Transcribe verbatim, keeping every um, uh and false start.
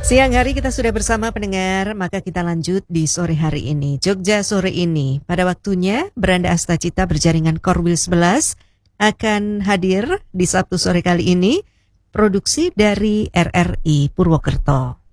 Siang hari kita sudah bersama pendengar, maka kita lanjut di sore hari ini. Jogja sore ini, pada waktunya Beranda Astacita berjaringan Korwil sebelas akan hadir di Sabtu sore kali ini, produksi dari R R I Purwokerto.